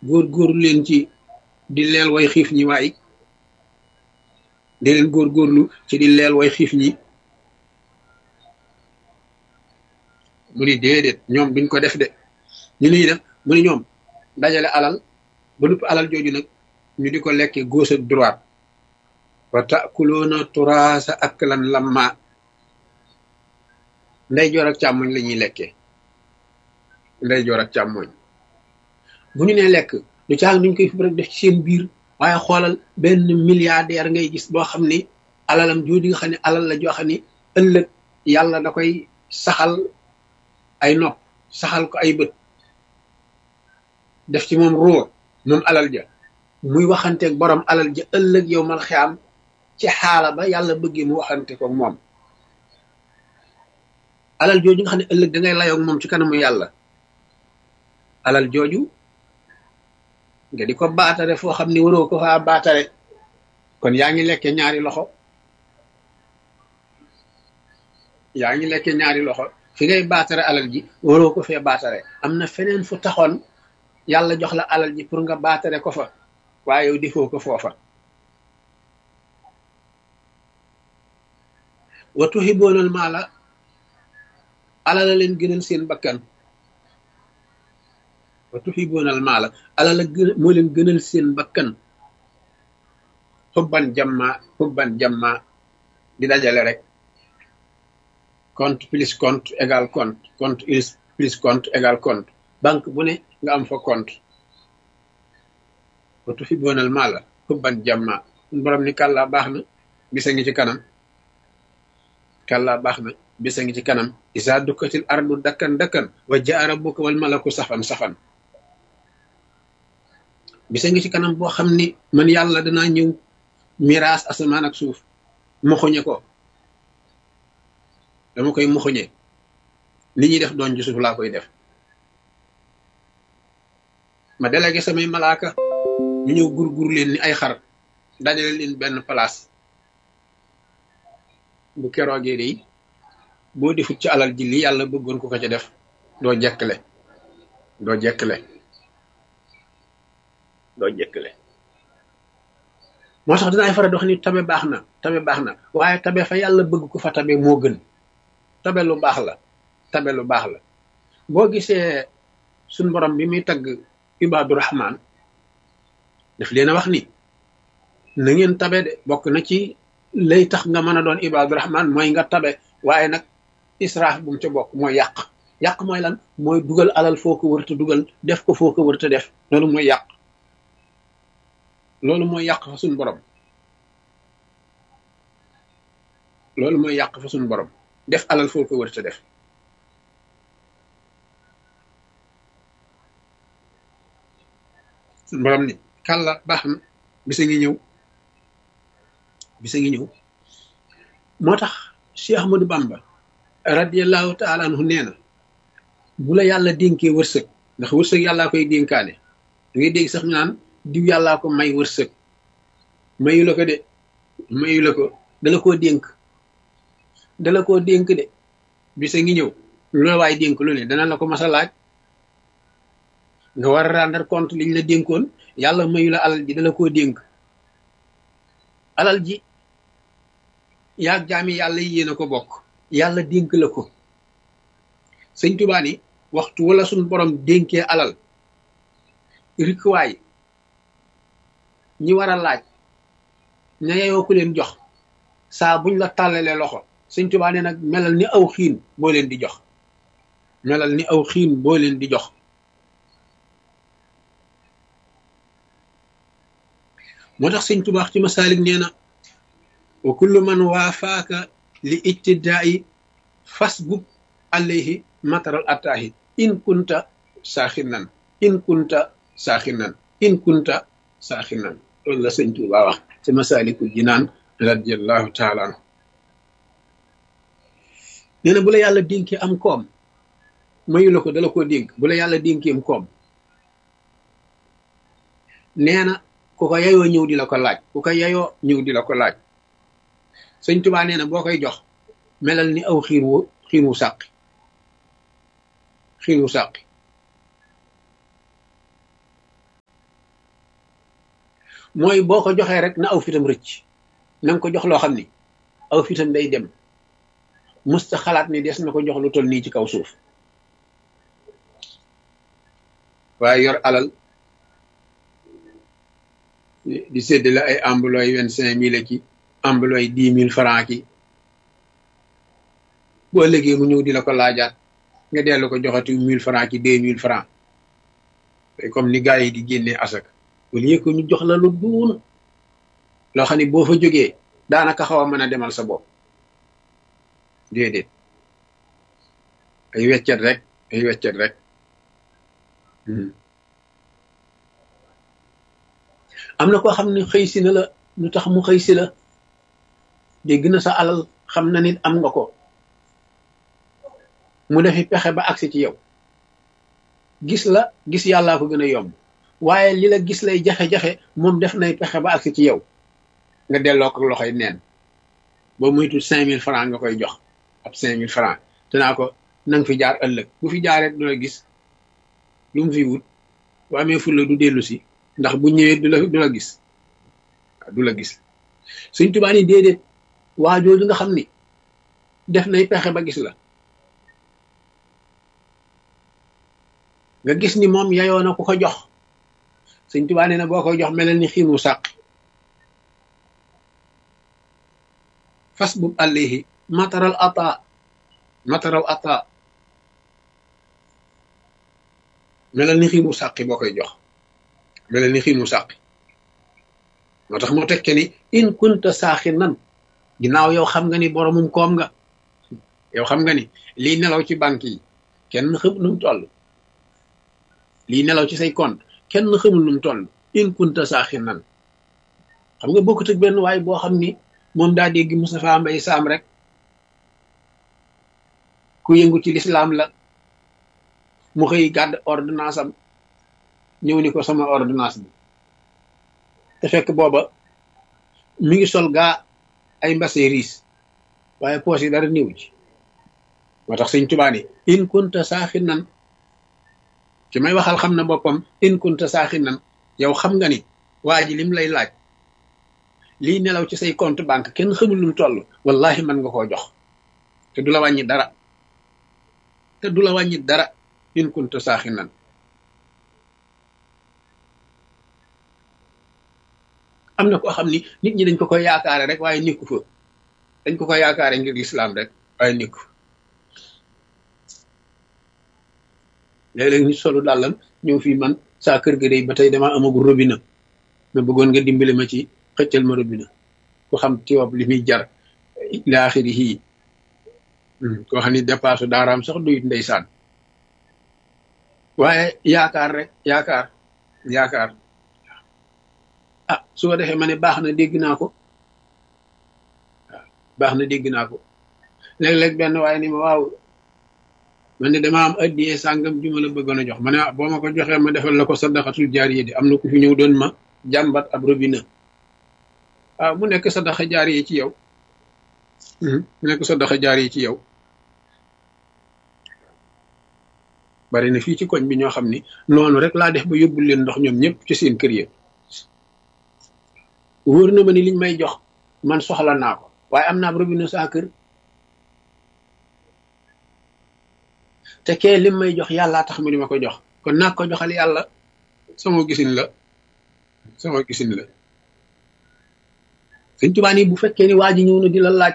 góorgóorlu leen ci di leel way xiif ñi waay di leen góorgóorlu ci di leel way xiif ñi. mu ni déedéet ñoom duñ ko def de ñu nuy def mu ni ñoom dajale alal ba nupp alal jooju nag ñu di ko lekkee gauche ak droite wa taakuluuna turaasa aklan lamma ndeyjoor ak càmmoñ la ñuy lekkee ndeyjoor ak càmmoñ bu ñu nee lekk du caag duñ koy fi rek def ci seen biir waaye xoolal benn milliardaire ngay gis boo xam ni alalam jooju nga xam ne alal la joo xam ni ëllëg yàlla da koy saxal ay nopp saxal ko ay bët def ci moom ruur moom alal ja muy waxanteeg borom alal ja ëllëg yow mal xiyaam ci xaala ba yàlla bëggee mu waxante ko moom alal jooju nga xam ne ëllëg da ngay layoog moom ci kanamu yàlla alal jooju nga di ko baatare foo xam ne waroo ko faa baatare kon yaa ngi lekke ñaari loxo yaa ngi lekke ñaari loxo fi ngay baatare alal ji waroo ko fee baatare am na feneen fu taxoon yàlla jox la alal ji pour nga baatare ko fa waaye yow defoo ko foofa wa tuhibboonal maala alal la leen gënal seen bakkan wa tuhibboonal maala alal la gën moo leen gënal seen bakkan xubban jamma di dajale rek compte plus compte égal compte compte plus compte égal compte banque bu ne nga am fa compte wa tuhibboonal maala xubban jamma borom ni kàllaa baax na bisa ngi ci kanam kàllaa baax na bisa ngi ci kanam isa dukkatil ardu dakkan dakkan wa jaa rabbuka wal malaku safan safan bisa ngi ci kanam boo xam ni man yàlla danaa ñëw miraas asamaan ak suuf moxoñe ko dama koy moxoñe li ñuy def doon ci suuf laa koy def ma délégué samay malaaka ñu ñëw gur leen ni ay xar dajale leen benn place bu keroogee de boo defut ci alal ji li yàlla bëggoon ko ca def doo jekkle doo jekkle doo jekkle moo tax dinaay faral di wax ni tabe baax na waaye tabe fa yàlla bëgg ko fa tabe moo gën tabe lu baax la tabe lu baax la boo gisee suñ borom bi muy tagg ibaadu rahmaan daf leen a wax ni na ngeen tabe de bokk na ci lay tax nga mën a doon ibaadu rahmaan mooy nga tabe waaye nag israaf bu mu ca bokk mooy yàq mooy lan mooy dugal alal foo ko wërta dugal def ko foo ko wërta def loolu mooy yàq loolu mooy yàq fa suñ borom loolu mooy yàq fa suñ borom def alal foo ko wërta def suñ borom ni kàlla baax na bisa ngi ñëw moo tax Cheikh Ahmadou Bamba radiyallahu taala anhu nee na bu la yàlla dénkee wërsëg ndax wërsëg yàllaa koy dénkaane da ngay dégg sax ñu naan diw yàllaa ko may wërsëg mayu la ko de mayu la ko dala koo dénk de bisa ngi ñëw lu la waay dénk lu ne dana la ko mas a laaj nga war a rendre compte liñ la dénkoon yàlla mayu la alal ji dala koo dénk alal ji yaag jaami yàlla yi yéen a ko bokk yàlla dénk la ko sëñ Tuubaa ni waxtu wala suñ borom dénkee alal rikwaay ñi war a laaj ña yeyoo ku leen jox saa buñ la tàllalee loxo sëñ Tuubaa ne nag melal ni aw xiin boo leen di jox melal ni aw xiin boo leen di jox moo tax sëñ Tuubaa ci Masaalik nee na wa kullu man waafaaka li ittidaa'i fasbub alayhi mataral attaahi in kunta saaxinan loolu la sëñ Tuubaa wax ci Masaalikul Jinaan radiyallahu taala anhu nee na bu la yàlla dénkee am koom mayu la ko dala koo dénk bu la yàlla dénkee am koom nee na ku ko yayoo ñëw di la ko laaj sëñ Tuubaa nee na boo koy jox melal ni aw xiin wu sàqi mooy boo ko joxee rek na aw fitam rëcc, na nga ko jox loo xam ni aw fitam day dem, musta xalaat ni des na ko jox lu toll nii ci kaw suuf. waaye yor alal di séddale ay ambulooy 25 000 ki ambulooy 10 000 francs ki boo ëllëgee mu ñëw di la ko laajaat nga dellu ko joxati 1000 francs ki 2000 francs comme ni gars yi di génnee asaka au lieu que ñu jox la lu duun loo xam ne boo fa jógee daanaka xaw a mën a demal sa bopp. déedéet ay weccet rek ay weccet rek. am na koo xam ne xëy si na la, lu tax mu xëy si la, dégg na sa alal, xam na nit am nga ko, mu defi pexe ba agsi ci yow, gis la, gis yàllaa ko gën a yomb, waaye li la gis lay jafe-jafe moom def nay pexe ba agsi ci yow, nga delloo ko loxoy neen. boo muytu 5000 francs nga koy jox, ab 5000 francs te naa ko nang fi jaar ëllëg, bu fi jaaree du la gis, lu mu fi wut, bu amee fulla du dellu si, ndax bu ñëwee du la gis, du la gis. Sëñ Tuubaa ni déedéet, waa jooju nga xam ni def nay pexe ba gis la, nga gis ni moom yayoo na ku ko jox. Sëñ Tuubaa nee na boo koy jox melal ni xiinu sàq, fas bub alayhi mataral ata melal ni xiinu sàqi boo koy jox, melal ni xiinu sàqi. moo tax mu tekke ni in kunta saaxi nan, ginnaaw yow xam nga ni boromum koom nga, yow xam nga ni lii nelaw ci banque yi kenn xamul nu mu toll, lii nelaw ci say compte kenn xamul nu mu toll. in kunta saaxi nan, xam nga bokkut ak benn waay boo xam ni moom daa dégg Moustapha Mbaye Sam rek ku yëngu ci lislaam la, mu xëy gàdd ordonnance am ñëw ni ko sama ordonnance bi, te fekk booba mi ngi sol gaa ay mbase riis waaye poos yi dara néew ci. moo tax Sëñ Tuubaa ni in kunta saaxi nan, ci may waxal xam na boppam. in kunta saaxi nan, yow xam nga ni waa ji lim lay laaj, lii nelaw ci say compte banque kenn xamul lu mu toll, wallahi mën nga koo jox te du la wàññi dara, te du la wàññi dara. in kunta saaxi nan. am na koo xam ni nit ñi dañ ko koy yaakaare rek waaye nekku fa, dañ ko koy yaakaare ngir lislaam rek waaye nekku. léeg-léeg nit solu dàllam ñëw fii man saa kër ga day ba tey dama amagul robinet, ma bëggoon nga dimbali ma ci xëccal ma robinet, ku xam tiwab li muy jar ila axirihi, koo xam ni dépasse daaraam sax doyut ndeysaan. waaye yaakaar rek, yaakaar ah su ko defee ma ne baax na dégg naa ko, waaw baax na dégg naa ko. léeg-léeg benn waaye ni ma waaw man ne dama am addiyee sàngam ju ma la bëggoon a jox, ma ne boo ma ko joxee ma defal la ko sadaqatul jaariya di. am na ku fi ñëw doon ma jàmbat ab robinet, waaw mu nekk sadaqa jaariya ci yow, mu nekk sadaqa jaariya ci yow. bari na fii ci koñ bi ñoo xam ni noonu rek laa def ba yóbbul leen ndox ñoom ñëpp ci seen kër yi. wóor na ma ni liñ may jox man soxla naa ko, waaye am naa ab robinet saa kër, te kee lim may jox yàllaa tax mu di ma ko jox, kon naa ko joxal yàlla. sama gisin la, sama gisin la. Sëñ Tuubaa ni bu fekkee ni waa ji ñëw na di la laaj,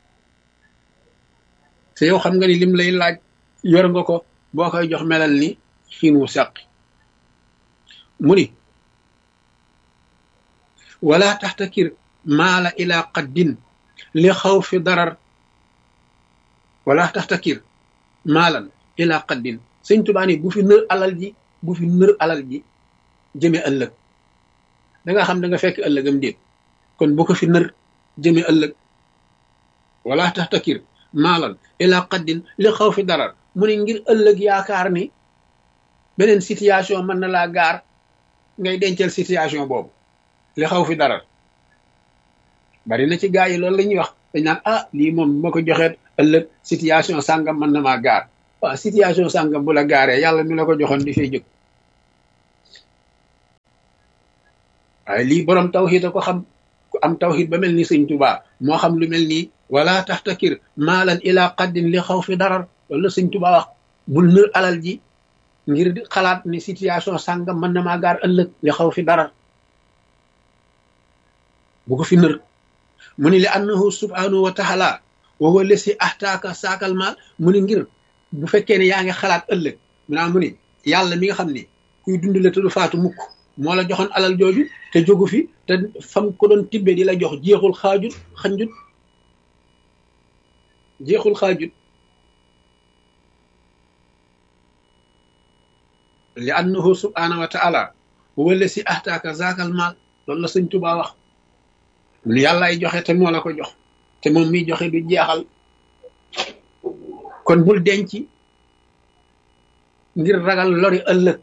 te yow xam nga ni lim lay laaj yor nga ko, boo koy jox melal ni xiinu sàqi. mu ni wala taxtakir maala ila qaddin li xaw fi darar, wala taxtakir maalan ila qaddin. Sëñ Tuubaa ni bu fi nër alal ji, bu fi nër alal ji jëme ëllëg. da nga xam da nga fekk ëllëgam déet, kon bu ko fi nër jëme ëllëg. wala taxtakir maalan ila qaddin li xaw fi darar, mu ne ngir ëllëg yaakaar ni beneen situation mën na laa gaar, ngay dencal situation boobu li xaw fi dara. bari na ci gaa yi loolu la ñuy wax, dañ naan ah lii moom ma ko joxeet ëllëg situation sàngam mën na maa gaar. waaw situation sàngam bu la gaaree yàlla mi la ko joxoon di fay jóg. waaye lii borom tawxiid a ko xam. ku am tawxiid ba mel ni sëñ Tuubaa moo xam lu mel nii wala taxtakir maalan ila qaddin li xaw fi darar loolu la sëñ Tuubaa wax bul nër alal ji ngir di xalaat ni situation sàngam mën na maa gaar ëllëg li xaw fi darar bu ko fi nër mu ni li annahu subhanahu wa taala wa huwa lesi ahtaaka saakal maal mu ni ngir bu fekkee ne yaa ngi xalaat ëllëg mu ni yàlla mi nga xam ni kuy dund la te du faatu mukk moo la joxoon alal jooju te jógu fi te fam ko doon tibbe di la jox jeexul xaajut xanjut jeexul xaajut li annahu subhanahu wa taala huwa lesi ahtaaka saakal maal loolu la sëñ Tuubaa wax mu ni yàllaay joxe te moo la ko jox te moom miy joxe du jeexal kon bul denc ngir ragal lori ëllëg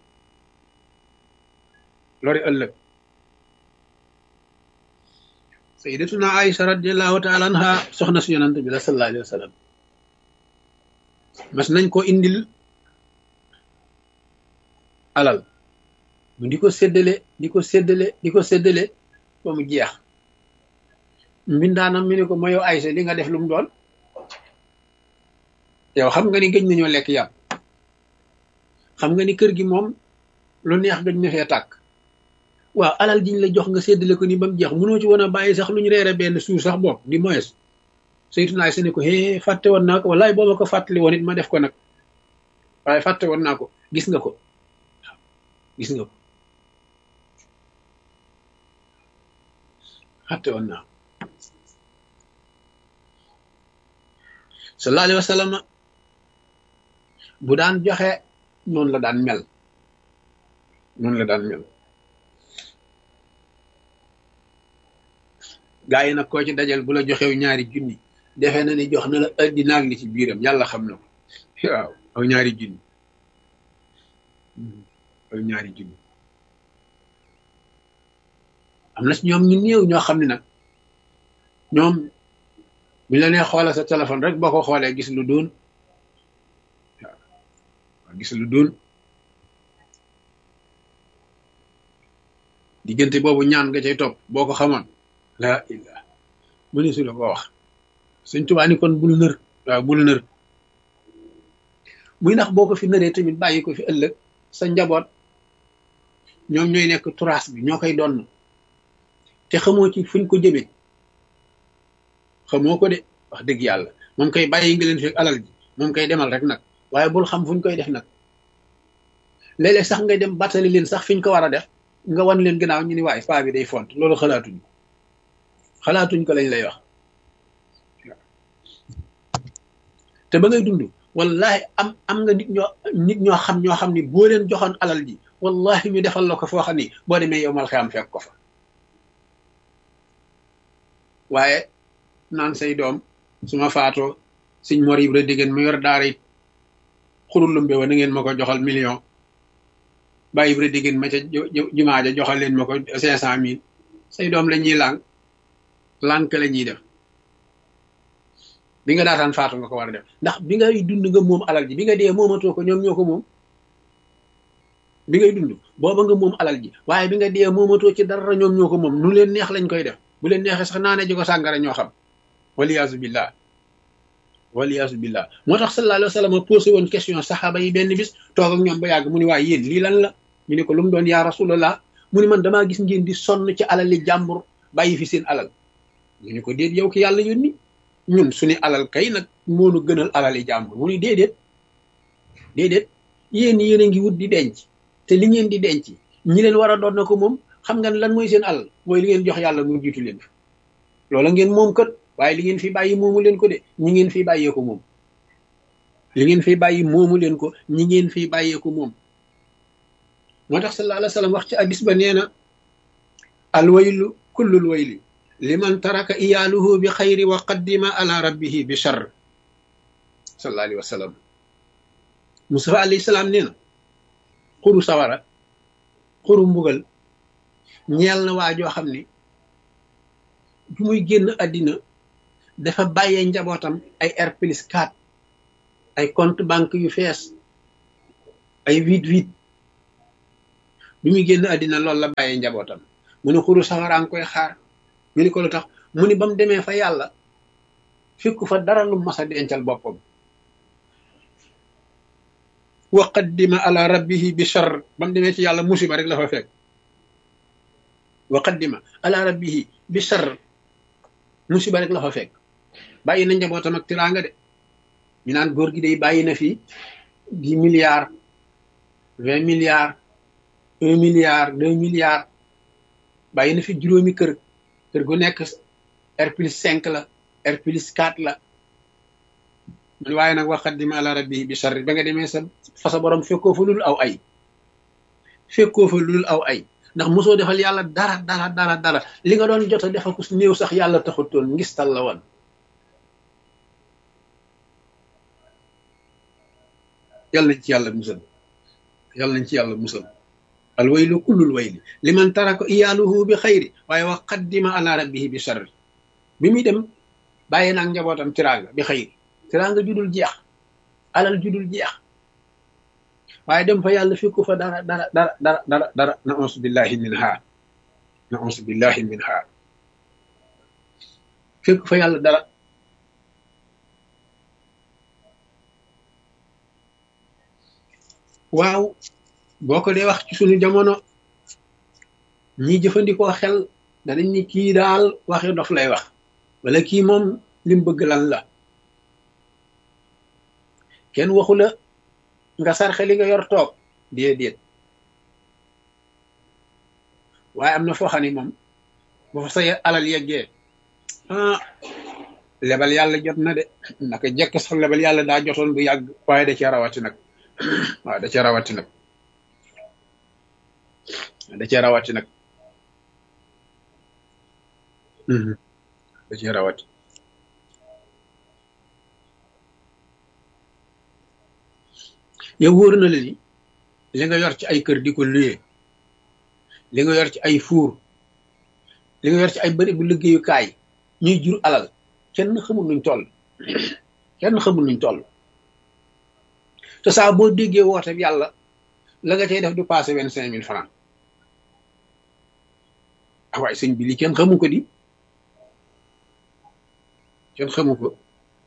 sayyidatuna Aïcha radiyallahu taala anha soxna si yonante bi la sallallahu alayhi wa sallam mas nañ ko indil alal mu di ko séddale ba mu jeex mbindaanam mi ne ko ma yow Aïcha li nga def lu mu doon yow xam nga ni gëj nañoo lekk yàpp xam nga ni kër gi moom lu neex gëj na fee tàkk waaw alal jiñ la jox nga séddale ko ni ba mu jeex mënoo ci woon a bàyyi sax lu ñu reere benn suuf sax bopp di moyes saytu naay sa ne ko hee fàtte woon naa ko wallaay boo ma ko fàttali woon it ma def ko nag waaye fàtte woon naa ko gis nga ko fàtte woon naa sallallahu alayhi wa sallam bu daan joxe noonu la daan mel gaa yi nag koo ci dajal bu la joxew ñaari junni defe na ni jox na la addina ak li ci biiram yàlla xam na ko waaw aw ñaari junni am na si ñoom ñu néew ñoo xam ne nag ñoom buñ la nee xoolal sa téléphone rek boo ko xoolee gis lu doon diggante boobu ñaan nga cay topp boo ko xamoon laa illah mëni su la ko wax Sëñ Tuubaa ni kon bul nër muy ndax boo ko fi nëree tamit bàyyi ko fi ëllëg sa njaboot ñoom ñooy nekk turaas bi ñoo koy donn te xamoo ci fuñ ko jëmee xamoo ko de wax dëgg yàlla moom koy bàyyi nga leen fi alal ji moom koy demal rek nag waaye bul xam fuñ koy def nag léeg-léeg sax ngay dem battali leen sax fiñ ko war a def nga wan leen gannaaw ñu ni waaye paa bi day font loolu xalaatuñ ko lañ lay wax te ba ngay dund wallahi am nga nit ñoo xam ni boo leen joxoon alal ji wallahi ñu defal la ko foo xam ni boo demee yow mal xiyam fekk ko fa waaye naan say doom suma faatoo Sëñ Mor Ibra Dégéen mu yor daara it xurul lumbe wa na ngeen ma ko joxal million Baye Ibra Dégéen ma ca jumaa ja joxal leen ma ko 500,000 say doom la ñuy lànk la ñuy def bi nga daataan faatu nga ko war a def ndax bi ngay dund nga moom alal ji bi nga dee moomatoo ko ñoom ñoo ko moom bi ngay dund booba nga moom alal ji waaye bi nga dee moomatoo ci dara ñoom ñoo ko moom nu leen neex lañ koy def bu leen neexee sax naane ji ko sàngara ñoo xam waliyaasu billah moo tax sallallahu alayhi wa sallam posé woon question saxaaba yi benn bis toog ak ñoom ba yàgg mu ni waaye yéen lii lan la ñu ne ko lu mu doon yaa rasulallah mu ni man damaa gis ngeen di sonn ci alali jàmbur bàyyi fi seen alal ñu ne ko déet yow ki yàlla yónni ñun suñu alal kay nag moonu gënal alali jàmbur mu ni déedéet yéen a ngi wut di denc te li ngeen di denc ñi leen war a doon na ko moom xam nga lan mooy seen alal mooy li ngeen jox yàlla mu jiitu leen fi loola ngeen moom kat waaye li ngeen fi bàyyi moomu leen ko de ñi ngeen fi bàyyee ko moom moo tax sallallahu alayhi wa sallam wax ci hadis ba nee na alwaylu kullul wayli liman taraka iyaaluhu bi xayri wa qaddima ala rabbihi bi charr sallallahu alayhi wa sallam Mustafa alayhi salaam nee na xuru sawara xuru mbugal ñeel na waa joo xam ni bu muy génn àddina dafa bàyyee njabootam ay R+4 ay compte banque yu fees ay 8 bi muy génn àddina loolu la bàyyee njabootam mu ne xuru sawara nga koy xaar. ñu ni ko lu tax mu ni ba mu demee fa yàlla fekku fa dara lu mas a dencal boppam. wa qaddima ala rabbihi bi shar, ba mu demee ci yàlla musiba rek la fa fekk. wa qaddima ala rabbihi bi shar, musiba rek la fa fekk. bàyyi na njabootam ak tiraanga de. ñu naan góor gi day bàyyi na fi 10 milliards 20 milliards 1 milliard 2 milliards, bàyyi na fi juróomi kër gu nekk R+5 la, R+4 la. waaye nag wa qaddima ala rabbihi bi shar, ba nga demee fa sa borom fekkoo fa lul aw ay. fekkoo fa lul aw ay, ndax mosoo defal yàlla dara. li nga doon jot a defal ko su néew sax yàlla taxutoon, ngistal la woon. yàlla nañ ci yàlla musal, yàlla nañ ci yàlla musal. al waylu kullul wayli liman taraka iyaaluhu bi xayri, waaye wa qaddima ala rabbihi bi sharri. bi muy dem bàyyi naag njabootam tiraanga bi xayri, tiraanga judul jeex, alal judul jeex, waaye dem fa yàlla fekku fa dara. na auzu billahi minha, fekku fa yàlla dara. waaw boo ko dee wax ci sunu jamono, ñi jëfandikoo xel danañ ni kii daal waxi dof lay wax, wala kii moom lim bëgg lan la. kenn waxu la nga sarxe li nga yor toog, déedéet. waaye am na foo xam ne moom bu fa say alal yeggee, lebal yàlla jot na de. naka jekk sax lebal yàlla daa jotoon bu yàgg, waaye da cee rawati nag. waaw da cee rawati nag. da cee rawati nag. da cee rawati. yow wóor na la ni li nga yor ci ay kër di ko luyee, li nga yor ci ay fuur, li nga yor ci ay bëri bu liggéeyukaay ñuy jur alal, kenn xamul nuñ toll. kenn xamul nuñ toll. te saa boo déggee woote bi yàlla, la nga cay def du passé 25 000 francs. waaye sëñ bi li kenn xamu ko di, kenn xamu ko.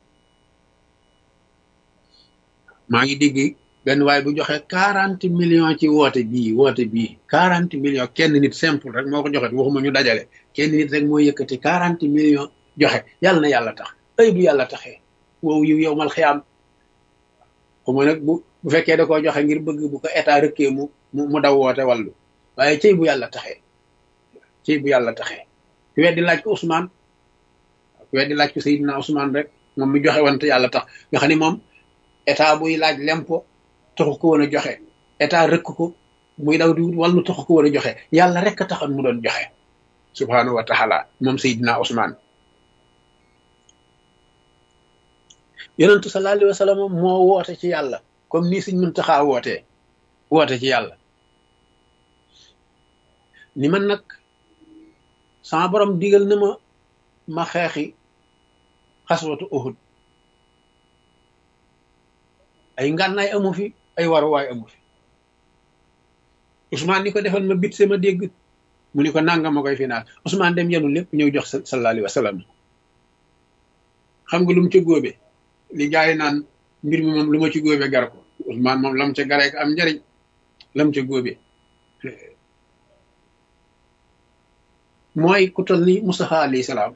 maa ngi dégg benn waaye bu joxe 40 millions ci woote bii 40 millions, kenn nit simple rek moo ko joxe, waxuma ñu dajale, kenn nit rek moo yëkkati 40 millions joxe. yàlla na yàlla tax, ay bu yàlla taxee wow yu yow mal xiyaam. xuma nag bu fekkee da koo joxe ngir bëgg bu ko état rëkkee mu daw woote wàllu, waaye cëy bu yàlla taxee, cëy bu yàlla taxee. ku weddi laaj ko Ousmane, ku weddi laaj ko Seydina Ousmane rek, moom mi joxe wante yàlla tax, nga xam ne moom état buy laaj lempo taxu ko woon a joxe, état rëkk ko muy daw di wut wàllu taxu ko woon a joxe, yàlla rek a taxoon mu doon joxe subhanahu wa taala, moom Seydina Ousmane. yonentu sallallahu alayhi wa sallam moo woote ci yàlla comme nii Sëñ Muntaxa woote ci yàlla ni man nag sama borom digal na ma xeexi xaswatu Uhud. ay ngànnaay amu fi, ay waruwaay amu fi. Ousmane ni ko defal ma bit sama dégg, mu ni ko nangam ma koy finaal. Ousmane dem yenu lépp ñëw jox sallallahu alayhi wa sallam. xam nga lu mu ca góobe li gars yi naan mbir mi moom lu ma ci góobe gar ko. Ousmane moom lam ca garee am njariñ, lam ca góobe mooy ku toll ni Mustafa alayhi salaam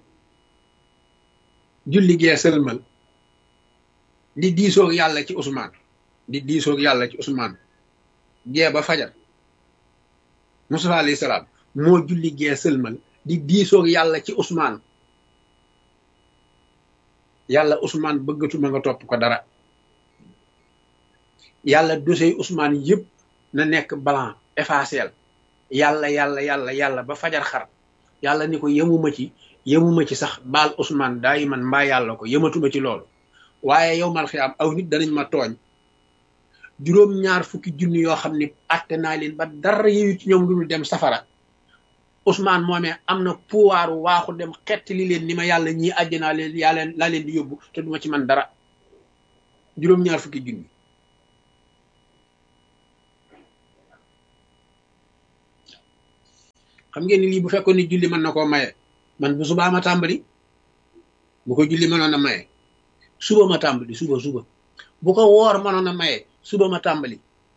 julli gee sëlmal di diisoog yàlla ci Ousmane gee ba fajar. Mustafa alayhi salaam moo julli gee sëlmal di diisoog yàlla ci Ousmane. yàlla Ousmane bëggatuma nga topp ko dara. yàlla dossier Ousmane yëpp na nekk blanc effacé yàlla ba fajar xar. yàlla ni ko yemuma ci sax baal Ousmane daay man mbaa yàlla ko yematuma ci loolu. waaye yow mal xiyaam aw nit danañ ma tooñ 2 junni yoo xam ne atte naa leen ba dara yeyu ci ñoom lu dul dem safara. Ousmane moomee am na pouvoir waaxu dem xetti li leen ni ma yàlla ñii àjjanaa leen laa leen di yóbbu te duma ci man dara. 2 junni. xam ngeen ni lii bu fekkoon ni julli mën na koo maye man bu subaa ma tàmbali bu ko julli mënoon a maye suba ma tàmbali suba bu ko woor mënoon a maye suba ma tàmbali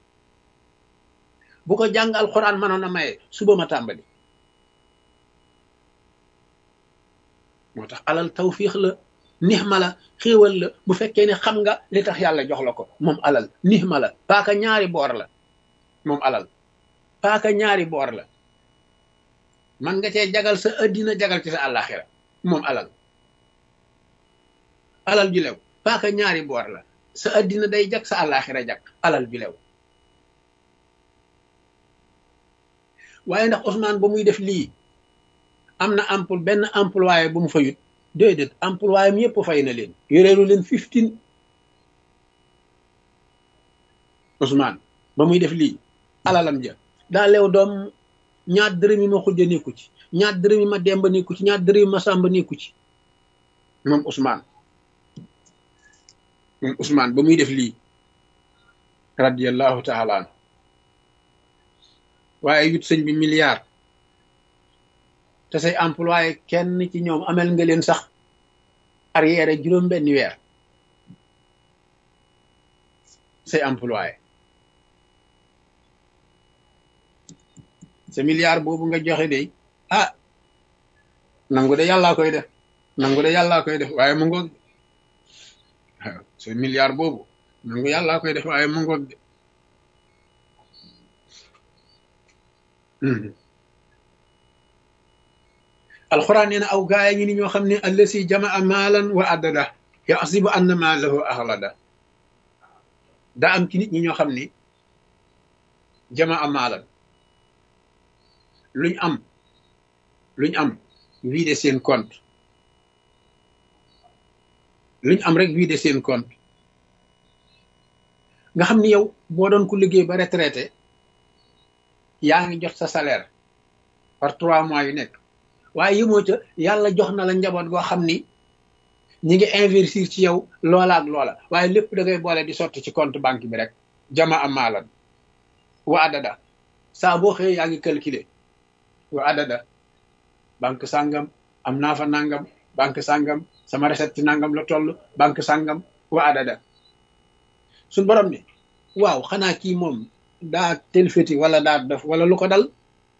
bu ko jàng alxuraan mënoon a maye suba ma tàmbali moo tax alal tawfiix la nixma la xéewal la bu fekkee ne xam nga li tax yàlla jox la ko moom alal nixma la paaka ñaari boor la moom alal paaka ñaari boor la man nga cee jagal sa addina jagal ci sa àllaaxira moom alal alal ju lew paaka ñaari boor la sa addina day jag sa àllaaxira jag alal ju lew waaye ndax Ousmane ba muy def lii am na emploi benn employé bu mu fayut déedéet employé am yëpp fay na leen yoreelu leen 15 Ousmane ba muy def lii alalam ja daa leew doom ñaar dërëm yi ma xujja nekku ci ñaar dërëm yi ma demba nekku ci ñaar dërëm yi ma sàmba nekku ci moom Ousmane ba muy def lii radiyallahu taala an waaye yut sëñ bi milliard te say employé kenn ci ñoom amel nga leen sax arrière juróom benn weer say employé sa milliard boobu nga joxe de nangu de yàllaa koy def waaye mu ngoog waaw sa milliard boobu nangu yàllaa koy def waaye mu ngoog de alxuraan nee na aw gaaya ngi ni ñoo xam ne allasi jamaa maalan wa addada yaxsibu anna maalahu axlada daa am ci nit ñi ñoo xam ni jamaa maalan luñ am vidé seen compte luñ am rek vidé seen compte nga xam ni yow boo doon ku liggéey ba retraité yaa ngi jot sa salaire par 3 mois yu nekk waaye yëmoo ca yàlla jox na la njaboot goo xam ni ñi ngi investir ci yow loola ak loola waaye lépp da ngay boole di sotti ci compte banque bi rek jama am maalan wa adada saa boo xëyee yaa ngi calculer wa adada banque sàngam am naa fa nangam banque sàngam sama recette ci nangam la toll banque sàngam wa adada suñ borom ni waaw xanaa kii moom daa telfeti wala daa def wala lu ko dal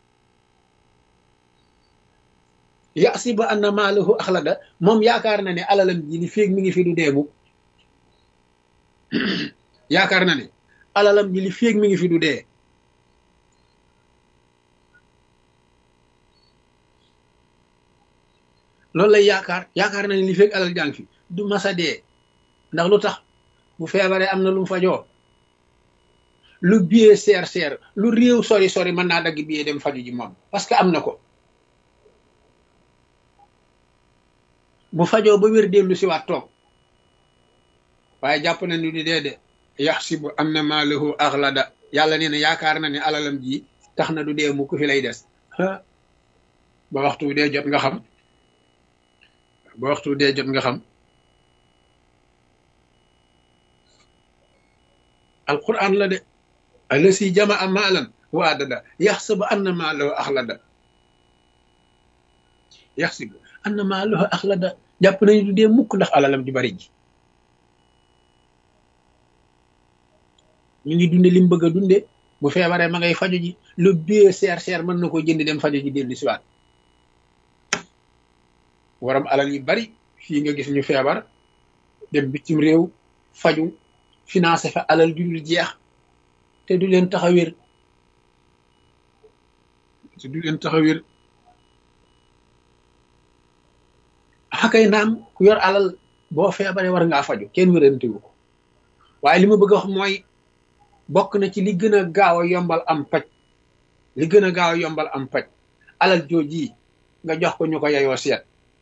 yaxsibu anna maalahu axlada moom yaakaar na ne alalam ji li féeg mi ngi fi du deemu yaakaar na ne alalam ji li féeg mi ngi fi du dee loolu lay yaakaar na ne li féeg alal jàng fi du masa dee ndax lu tax bu feebaree am na lu mu fajoo lu billet seer lu réew sori mën naa dagg billet dem faju ji moom parce que am na ko bu fajoo ba wér dellu si waat toog waaye jàpp na ni di dee de yaxsibu anna maalahu axlada yàlla nee na yaakaar na ne alalam ji tax na du dee mu ku fi lay des ba waxtu dee jot nga xam alquran la de allasi jamaa maalan wa adada yaxsibu anna maalahu axlada yaxsibu anna maalahu axlada jàpp nañu du dee mukk ndax alalam di bari ji ñu ngi dunde li mu bëgg a dunde bu feebaree ma ngay faju ji lu bie seer mën na koo jënd dem faju ji dellu siwaat waram alal yi bari fii nga gis ñu feebar dem bitim réew faju financé fa alal ju dul jeex te du leen tax a wér xakay naam ku yor alal boo feebaree war ngaa faju kenn wérantewu ko waaye li ma bëgg a wax mooy bokk na ci li gën a gaaw a yombal am paj alal jooji nga jox ko ñu ko yeyoo seet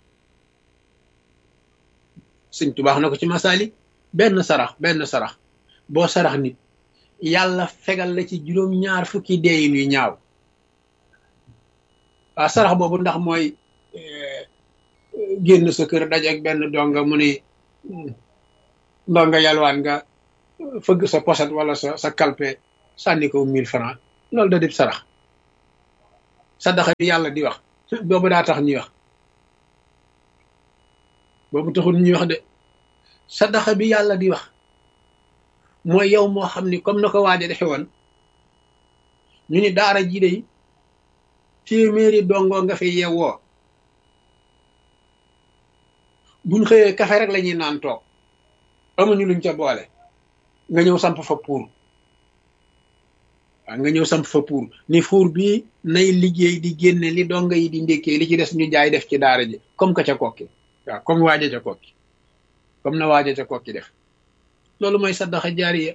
Sëñ Tuubaa wax na ko ci masaali benn sarax boo sarax nit yàlla fegal la ci juróom-ñaar fukki deeyin yu ñaaw waaw sarax boobu ndax mooy génn sa kër dajeek benn donga mu ni ndonga yalwaan nga fëgg sa poset wala sa kalpe sànni ko 1000 francs loolu da dib sarax saddaxa bi yàlla di wax boobu daa tax ñuy wax boobu taxul ñuy wax de saddaxa bi yàlla di wax mooy yow moo xam ni comme na ko waaja defe woon ñu ni daara ji day téeméeri dongoo nga fi yeewoo buñ xëyee kafe rek la ñuy naan toog amuñu luñ ca boole nga ñëw samp fa pour waaw nga ñëw samp fa pour ni fuur bii nay liggéey di génne li donga yi di ndékkee li ci des ñu jaay def ci daara ji comme que ca kokki waaw comme waaja ca kokki comme na waaja ca kokki def loolu mooy saddaxa jaariya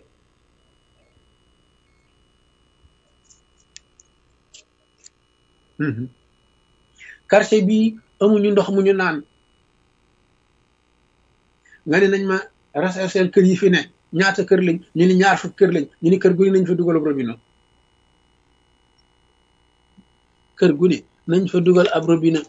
quartier bii amuñu ndox mu ñu naan nga ne nañ ma rechercher kër yi fi ne ñaata kër lañ ñu ni ñaar fukk kër lañ ñu ni kër gu ne nañ fa dugal ab robinet kër gu ne nañ fa dugal ab robinet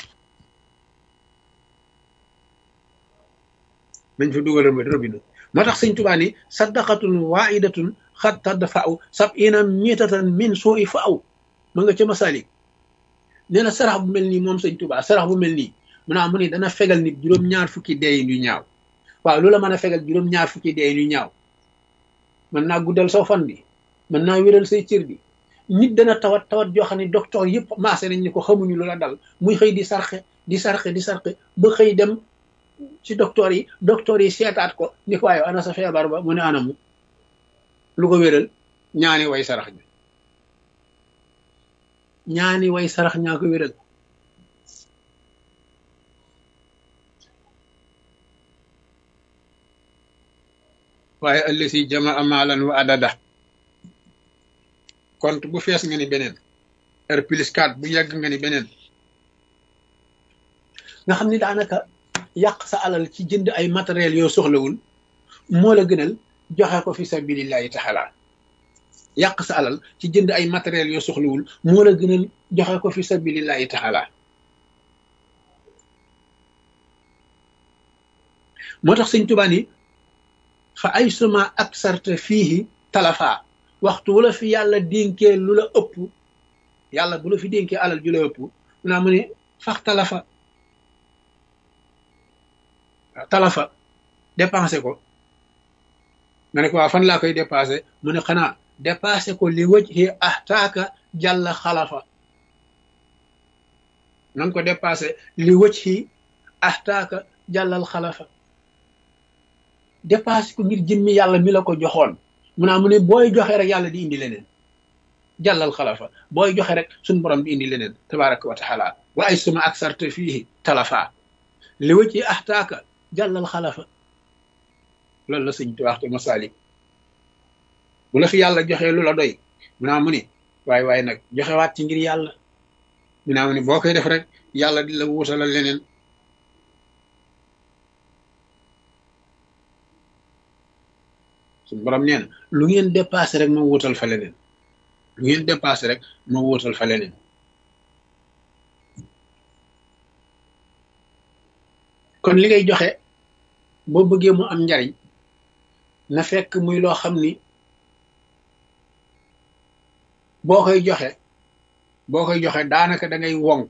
nañ fa dugal robinet moo tax sëñ Tuubaa ni saddaqatun waahidatun xat tadfa'u sab'ina mitatan min suu'i fa'u ma nga ca Masalik nee na sarax bu mel nii moom sëñ Tuubaa sarax bu mel nii mu ni dana fegal nit juróom-ñaar fukki deeyin yu ñaaw waaw loola mën a fegal juróom-ñaar fukki deeyin yu ñaaw mën naa guddal saw fan bi mën naa wéral say cër bi nit dana tawat joo xam ne docteur yëpp maase nañ ni ko xamuñu loola dal muy xëy di sarxe ba xëy dem ci docteur yi seetaat ko ni ko waaye ana sa feebar ba mu ne anamu lu ko wéral ñaani way sarax ñaa ko wéral waaye allasi jamaa maalan wa adada compte bu fees nga ni beneen R+4 bu yàgg nga ni beneen nga xam ni daanaka yàq sa alal ci jënd ay matériel yoo soxlawul moo la gënal joxe ko fi sabilillahi taala yàq sa alal ci jënd ay matériel yoo soxlawul moo la gënal joxe ko fi sabilillahi taala moo tax sëñ Tuubaa ni fa ay suma ak sarte fiihi talafa waxtu wala fi yàlla dénkee lu la ëpp yàlla bu la fi dénkee alal ju la ëpp mu ne fax talafa dépensé ko nga ne ko waa fan laa koy dépensé mu ne xanaa dépensé ko li wëj xi ahtaaka jàlla xalafa nanga ko dépensé li wëj xi ahtaaka jàllal xalafa dépensé ko ngir jëmmi yàlla mi la ko joxoon mu ne booy joxe rek yàlla di indi leneen jàllal xalafa booy joxe rek suñ borom di indi leneen tabaraka wa taala wa ay suma ak sarte fii talafa li wëj xi ahtaaka jàllal xalafa loolu la sëñ Tuubaa waxtu Masalik bu la fi yàlla joxee lu la doy mu ni waaye nag joxewaat ci ngir yàlla mu ni boo koy def rek yàlla di la wuutalal leneen suñu borom nee na lu ngeen dépassé rek ma wuutal fa leneen lu ngeen dépassé rek ma wuutal fa leneen kon li ngay joxe boo bëggee mu am njariñ na fekk muy loo xam ni boo koy joxe daanaka da ngay wonk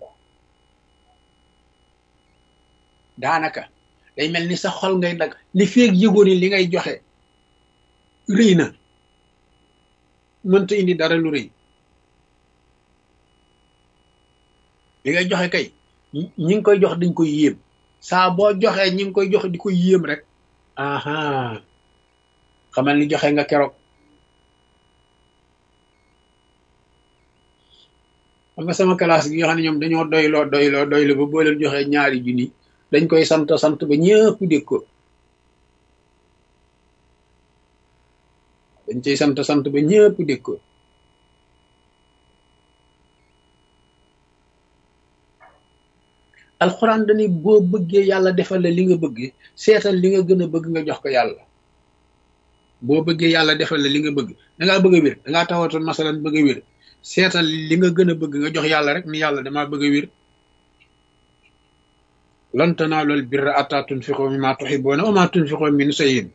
daanaka day mel ni sa xol ngay dag li feeg yëgoo ni li ngay joxe rëy na mënta indi dara lu rëy li ngay joxe kay ñi ngi koy jox dañ koy yéem saa boo joxee ñi ngi koy joxe di ko yéem rek aha xamal ni joxe nga keroog xam nga sama classe gi nga xam ne ñoom dañoo doyloo ba boo leen joxee ñaari junni dañ koy sant ba ñëpp dégg ko dañ cay sant ba ñëpp dégg ko alxuraan dañuy boo bëggee yàlla defal la li nga bëgg seetal li nga gën a bëgg nga jox ko yàlla boo bëggee yàlla defal la li nga bëgg dangaa bëgg a wér dangaa tawatoon masalan bëgg a wér seetal li nga gën a bëgg nga jox yàlla rek ni yàlla damaa bëgg a wér lan tanaalul birra hattaa tunfiqu mimmaa tuhibbuuna wa maa tunfiqu min shay'in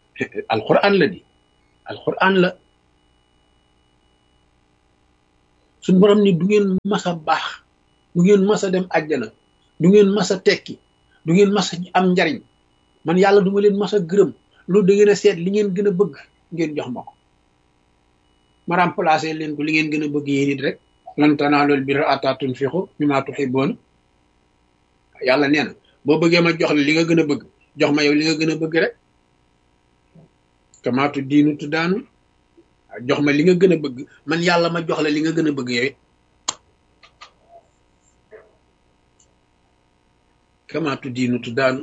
alxuraan la di alxuraan la suñu borom ni du ngeen mas a baax, du ngeen mas a dem àjjana, du ngeen mas a tekki, du ngeen mas a am njariñ, man yàlla du ma leen mas a gërëm loolu da ngeen a seet li ngeen gën a bëgg ngeen jox ma ko ma remplacé leen ko li ngeen gën a bëgg yéen it rek lan tanaalul birra hattaa tunfiqu mimmaa tuhibbuun. yàlla nee na boo bëggee ma jox la li nga gën a bëgg jox ma yow li nga gën a bëgg rek kamaa tuddiinu tuddaanu, jox ma li nga gën a bëgg man yàlla ma jox la li nga gën a bëgg yow it kamaa tuddiinu tuddaanu.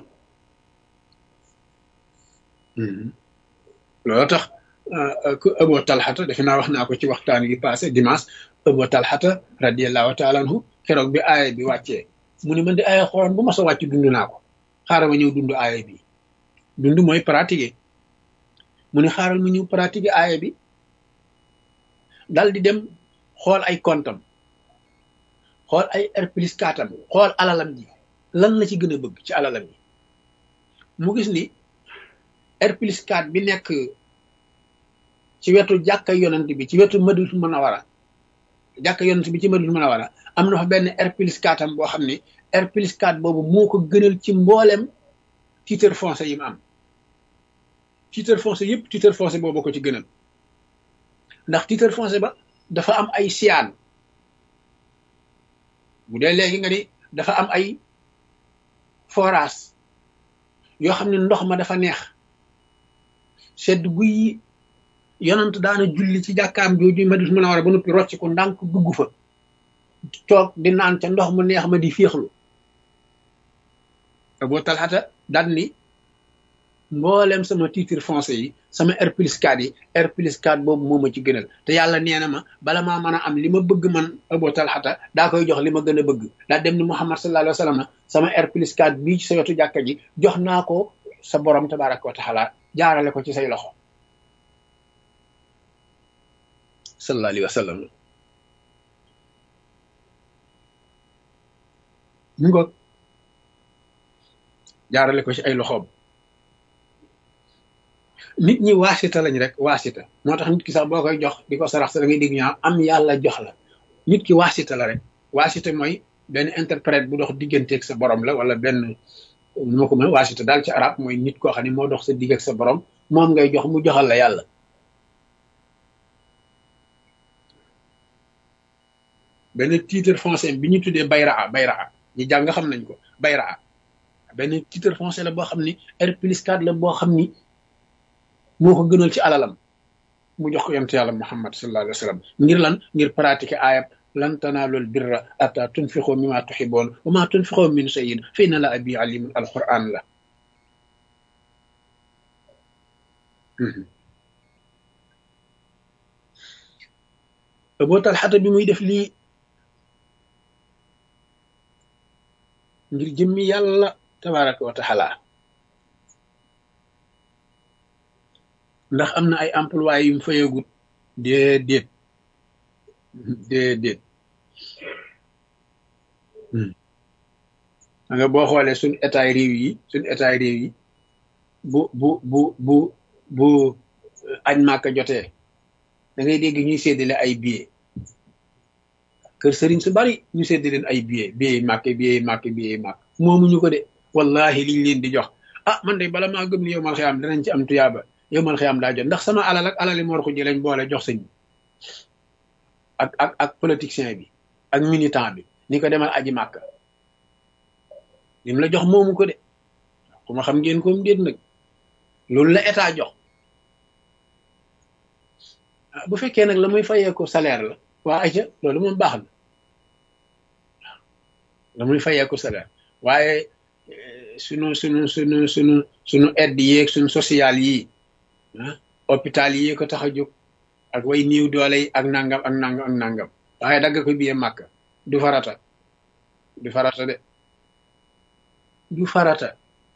loolu tax ku Abu Talhata defe naa wax naa ko ci waxtaan yi passé dimanche, Abu Talhata radiyallahu taala anhu keroog bi aaya bi wàccee mu ne man di aaya xoolal bu ma sa wàcc dund naa ko, xaaral ma ñëw dund aaya bi. dund mooy pratiquer. mu ne xaaral ma ñëw pratiquer aaya bi dal di dem xool ay kontam, xool ay R+4 am, xool alalam ji lan la ci gën a bëgg ci alalam ji. mu gis ni R+4 bi nekk ci wetu jàkka yonent bi ci wetu Madinatul Munawwara, jàkka yonent bi ci Madinatul Munawwara am na fa benn R+4 am boo xam ne R+4 boobu moo ko gënal ci mboolem titre foncier yi mu am. titre foncier yëpp titre foncier boobu ko ci gënal ndax titre foncier ba dafa am ay siyaan, bu dee léegi nga ni dafa am ay forage yoo xam ne ndox ma dafa neex sedd guy. yonent daana julli ci jàkkaam jooju Madinatul Munawwara ba noppi rocc ko ndànk dugg fa toog di naan ca ndox mu neex ma di féexlu. Abu Talhata daan ni mboolem sama titre foncier yi sama R+4 yi R+4 boobu moo ma ci gënal te yàlla nee na ma bala maa mën a am li ma bëgg man Abu Talhata daa koy jox li ma gën a bëgg. daa dem ni Muhammad sallallahu alayhi wa sallam sama R+4 bii ci sa wetu jàkka ji jox naa ko sa borom tabaraka wa taala jaarale ko ci say loxo sallallahu alayhi wa sallam. mu ngoog jaarale ko ci ay loxoom. nit ñi waasita lañ rek, waasita moo tax nit ki sax boo koy jox di ko sarax sa da ngay dégg ñaa am yàlla jox la. nit ki waasita la rek, waasita mooy benn interprète bu dox digganteeg sa borom la, wala benn nu ma ko mën waasita daal ci arab mooy nit koo xam ne moo dox sa digg ak sa borom, moom ngay jox mu joxal la yàlla. benn titre foncier bi ñu tuddee bayraa ñi jàng xam nañ ko. bayraa benn titre foncier la boo xam ni R+4 la boo xam ni moo ko gënal ci alalam mu jox ko yonent yàlla Muhammad sallallahu alayhi wa sallam. ngir lan? ngir pratiquer aayab lan tanaalul birra hattaa tunfiqu mimmaa tuhibbuun wa maa tunfiqu min shay'in fa inna llaaha bihi aliimun. alquran la. Abu Talhata bi muy def lii ngir jëmmi yàlla tabaraka wa taala, ndax am na ay employés yu mu fayagut? déedéet déedéet. nga boo xoolee suñ état réew yi bu añ Màkka jotee da ngay dégg ñuy séddale ay billets. kër sëriñ su bari ñu séddale leen ay billets màkk moomuñu ko de. wallahi liñ leen di jox man de bala maa gëm ni yowmal xiyaam danañ ci am tuyaaba, yowmal xiyaam daa jot ndax sama alal ak alali Mor Xuji lañ boole jox sëñ bi ak politicien bi ak militant bi ni ko demal aji Màkka. lim la jox moomu ko de, ku ma xam ngeen koom déet nag, loolu la état jox. bu fekkee nag la muy fayee ko salaire la waa ayca loolu moom baax na, la muy fayee ko salaire. waaye sunu aide yeeg sunu social yi hôpital yi ko tax a jóg ak way niiw doole yi ak nangam waaye dagg ko biye Màkka du farata de du farata.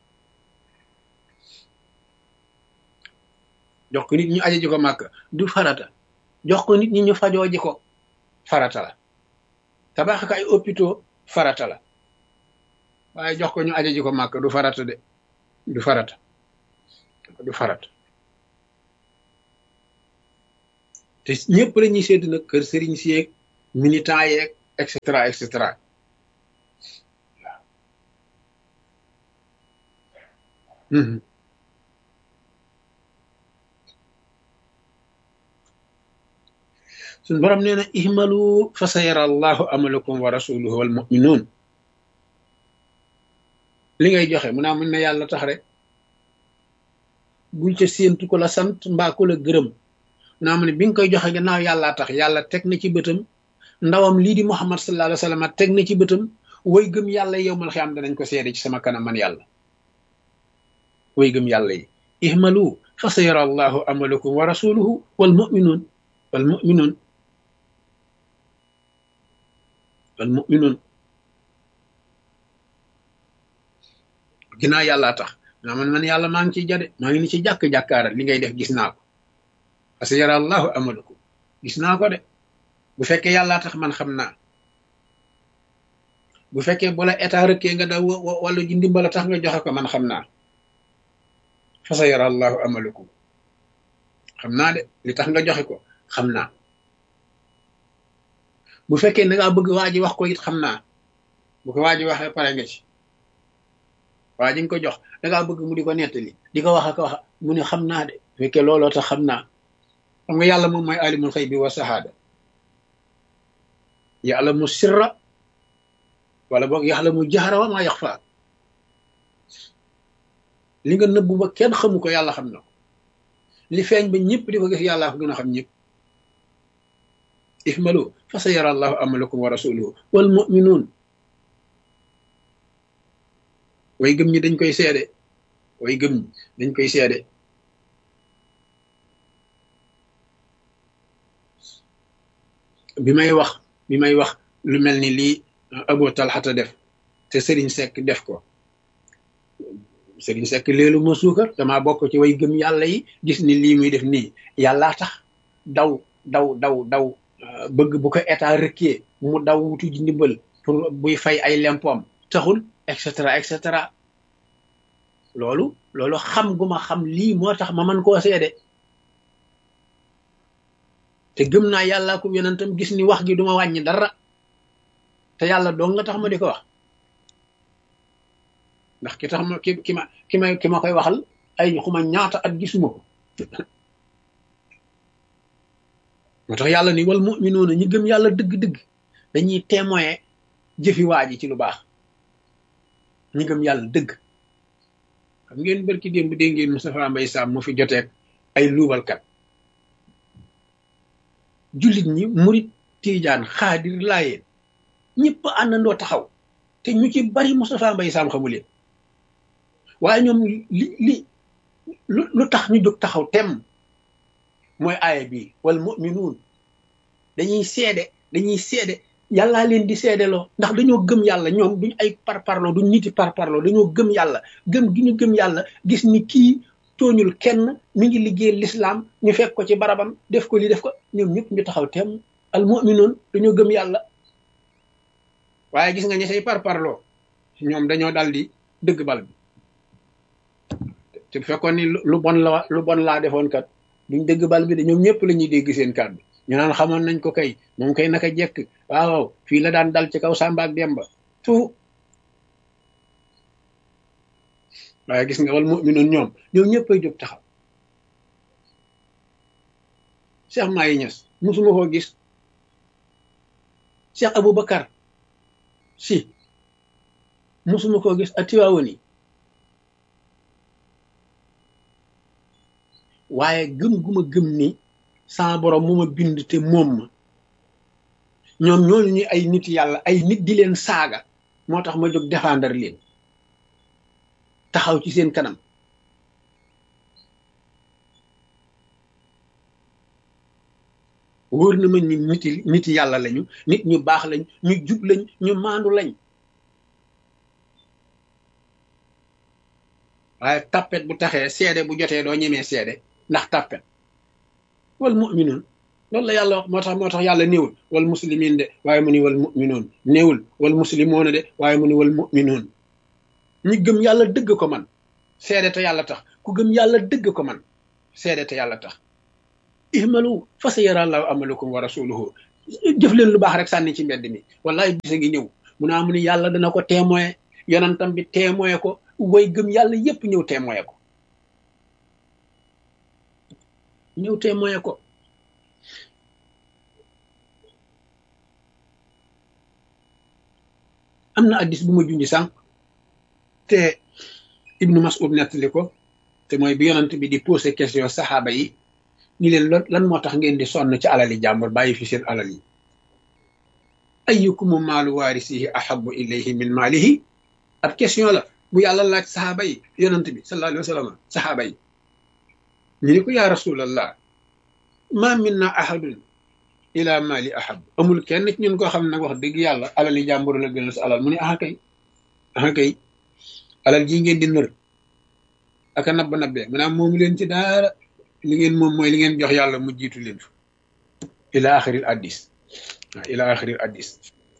jox ko nit ñu aji ji ko Màkka du farata, jox ko nit ñi ñu fajoo ji ko farata la, tabax ko ay hôpitaux farata la, waaye jox ko ñu aji ji ko Màkka du farata de, du farata. te ñëpp la ñuy sédd nag, kër sëriñ si yeeg militant yeeg et cetera et cetera. suñ borom nee na ihmalu fa sayara allahu amalakum wa rasuluhu wal mu'minun. li ngay joxe mu naa mun na yàlla tax rek bul ca séentu ko la sant mbaa ko la gërëm naa mu ne bi nga koy joxe gannaaw yàllaa tax yàlla teg na ci bëtam ndawam lii di muhammad sallallahu alayhi wa sallam teg na ci bëtam way gëm yàlla yowmal xiyaam danañ ko seede ci sama kanam man yàlla. way gëm yàlla yi ihmalu fa sayara allahu amalakum wa rasuluhu wal mu'minun wal mu'minun wal mu'minun. ginnaaw yàllaa tax naa man yàlla maa ngi ciy jade maa ngi ni ci jàkk-jàkkaaral li ngay def gis naa ko fa sayara allahu amalakum gis naa ko de. bu fekkee yàllaa tax man xam naa, bu fekkee bu la état rëkkee nga daw wala ji ndimbala tax nga joxe ko man xam naa. fa sayara allahu amalakum xam naa de li tax nga joxe ko xam naa. bu fekkee da ngaa bëgg waa ji wax ko it xam naa. bu ko waa ji waxee pare nga ci. waa ji nga ko jox da ngaa bëgg mu di ko nettali di ko wax ak wax mu ne xam naa de. bu fekkee looloo tax xam naa. xam nga yàlla moom mooy alimul xaybi wa sahaada. ya'lamu sirra wala boog ya'lamu jahra wa ma yaxfa. li nga nëbbu ba kenn xamu ko yàlla xam na ko. li feeñ ba ñëpp di ko gis yàllaa ko gën a xam ñëpp. ihmalu fa sayara allahu amalakum wa rasuluhu wal mu'minun. way gëm ñi dañ koy seede. way gëm ñi dañ koy seede. bi may wax lu mel ni lii Abu Talhata def te Serigne Seck def ko. Serigne Seck léelu ma suukar damaa bokk ci way gëm yàlla yi gis ni lii muy def nii yàllaa tax daw bëgg bu ko état rëkkee mu daw wutu ji ndimbal pour buy fay ay lempoom taxul et cetera et cetera. loolu xam gu ma xam lii moo tax ma mën koo seede. te gëm naa yàllaa ko yonentam gis ni wax gi duma wàññi dara te yàlla dong nga tax ma di ko wax. ndax ki tax ma ki ma koy waxal ay xuma ñaata at gisuma ko. moo tax yàlla ni wal mu'minuuna ñi gëm yàlla dëgg-dëgg dañuy témoin jëfi waa ji ci lu baax. ñi gëm yàlla dëgg. xam ngeen barki démb dégg ngeen Moustapha Mbaye Sam mu fi joteeg ay luubalkat. jullit ñi murit tiijaan xaadir laayeen ñëpp àndandoo taxaw te ñu ci bari Moustapha Mbaye Sam xamuleen. waaye ñoom lu tax ñu jóg taxaw tem mooy aaya bi wal mu'minuun dañuy seede yàllaa leen di seedeloo ndax dañoo gëm yàlla ñoom duñ ay parparloo duñ niti parparloo dañoo gëm yàlla gëm gi ñu gëm yàlla gis ni kii tooñul kenn mi ngi liggéey l'islam ñu fekk ko ci barabam def ko li def ko ñoom ñëpp ñu taxaw tem al mu'minuun dañoo gëm yàlla. waaye gis nga ñi say parparloo ñoom dañoo dal di dëgg bal bi. te bu fekkoon ni lu bon laa defoon kat duñ dégg bal bi de ñoom ñëpp la ñuy dégg seen kàddu ñu naan xamoon nañ ko kay moom kay naka jekk waaw fii la daan dal ci kaw Samba ak Demba tout. waaye gis nga wal mu'minuun ñoom ñëpp ay jóg taxaw. Cheikh Mahi Niass musuma koo gis. Cheikh Aboubacar si musuma koo gis ak Tiwaawani. waaye gëm gu ma gëm ni sama borom mu ma bind te moom ma ñoom ñooñu ñu ay nit yàlla ay nit di leen saaga moo tax ma jóg défendre leen taxaw ci seen kanam. wóor na ma ni nit yàlla lañu nit ñu baax lañ ñu jub lañ ñu maandu lañ. waaye tappet bu taxee seede bu jotee doo ñemee seede ndax tàppet. wal mu'minuun loolu la yàlla wax moo tax yàlla néewul wal muslimiin de waaye mu ni wal mu'minuun néewul wal muslimoona de waaye mu ni wal mu'minuun. ñi gëm yàlla dëgg ko man seede te yàlla tax ku gëm yàlla dëgg ko man seede te yàlla tax. ihmalu fa sayara allahu amalakum wa rasuluhu jëf leen lu baax rek sànni ci mbedd mi wallahi bisa ngi ñëw mu naa mu ni yàlla dana ko témoin yonantam bi témoin ko way gëm yàlla yépp ñëw témoin ko ñëw témoin ko am na addis bu ma junji sànq te ibnu mas'ud nettali ko te mooy bi yonant bi di posé question saxaaba yi ni leen lan moo tax ngeen di sonn ci alali jàmbur bàyyi fi seen alal yi ayyukumu maalu waarisihi ahabu ilayhi min maalihi ab question la bu yàlla laaj saxaaba yi yonant bi sallallahu alayhi wa sallam saxaaba yi ñu ni ko yaa rasulallah ma minna ahadun ila maali ahab amul kenn ci ñun koo xam ne nag wax dëgg yàlla alali jàmbur la gënal sa alal mu ne aha kay alal ji ngeen di nër aka nabba nabbee maanaam moomu leen ci daara li ngeen moom mooy li ngeen jox yàlla mu jiitu leen fa ila axiril addis waaw ila axiril addis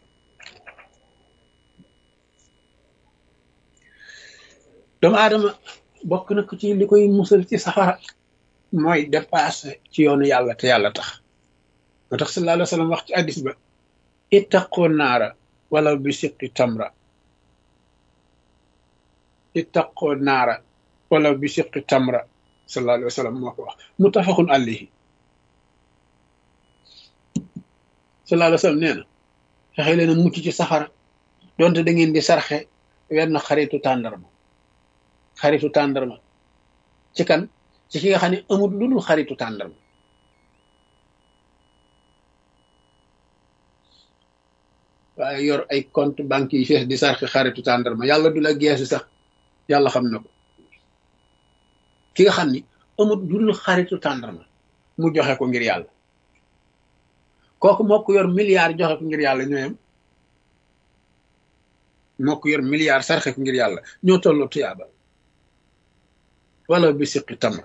doomu aadama bokk na ko ci li koy musal ci safara mooy dépassé ci yoonu yàlla te yàlla tax moo tax sallallahu alayhi wa sallam wax ci addis ba ittaqoo naara wala bi siqi tamra ittaqoo naara wala bi siqi tamra sallallahu alayhi wa sallam moo ko wax muttafaqun alayhi sallallahu alayhi wa sallam nee na fexe leen a mucc ci safara donte da ngeen di sarxe wenn xaritu tàndarma ci kan ci ki nga xam ne amul lu dul xaritu tàndarma waaye yor ay compte banque yi fees di sarxe xaritu tàndarma yàlla du la geesu sax yàlla xam na ko ki nga xam ni amul lu dul xaritu tàndarma mu joxe ko ngir yàlla kooku moo ko yor milliard joxe ko ngir yàlla ñooyam moo ko yor milliard sarxe ko ngir yàlla ñoo tolloo tuyaaba wala bi siqi tamr